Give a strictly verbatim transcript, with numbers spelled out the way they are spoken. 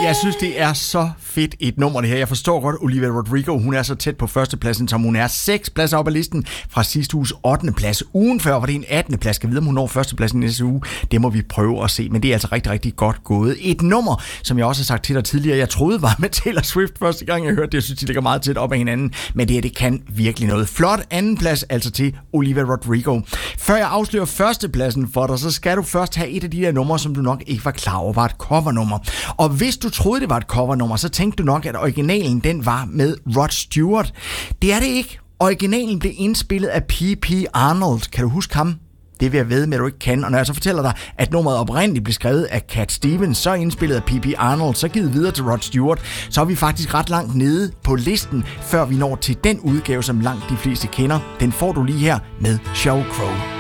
Jeg synes, det er så fedt et nummer, det her. Jeg forstår godt, Olivia Rodrigo, hun er så tæt på førstepladsen, som hun er. Seks pladser op ad listen fra sidste uges ottende plads. Ugen før var det en attende plads. Skal vide, om hun når førstepladsen næste uge. Det må vi prøve at se, men det er altså rigtig, rigtig godt gået. Et nummer, som jeg også har sagt til dig tidligere, jeg troede var med Taylor Swift første gang, jeg hørte det. Jeg synes, de ligger meget tæt op ad hinanden, men det her, det kan virkelig noget. Flot anden plads, altså til Olivia Rodrigo. Før jeg afslører førstepladsen for dig, så skal du først have et af de der numre, som du nok ikke var klar over, var et covernummer. Og hvis du troede, det var et covernummer, så tænkte du nok, at originalen den var med Rod Stewart. Det er det ikke. Originalen blev indspillet af P P Arnold. Kan du huske ham? Det vil jeg ved med, at du ikke kan. Og når jeg så fortæller dig, at nummeret oprindeligt blev skrevet af Cat Stevens, så indspillet af P P Arnold, så givet videre til Rod Stewart, så er vi faktisk ret langt nede på listen, før vi når til den udgave, som langt de fleste kender. Den får du lige her med Sheryl Crow.